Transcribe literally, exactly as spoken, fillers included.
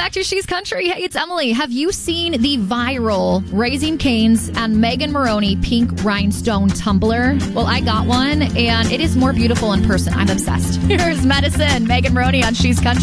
back to She's Country. Hey, it's Emily. Have you seen the viral Raising Cane's and Megan Moroney pink rhinestone tumbler? Well, I got one, and it is more beautiful in person. I'm obsessed. Here's Medicine, Megan Moroney on She's Country.